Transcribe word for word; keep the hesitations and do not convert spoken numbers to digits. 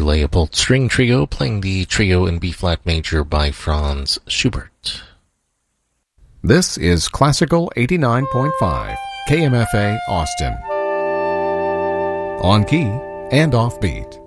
Leopold String Trio playing the Trio in B-flat major by Franz Schubert. This is Classical eighty-nine point five, K M F A Austin. On key and off beat.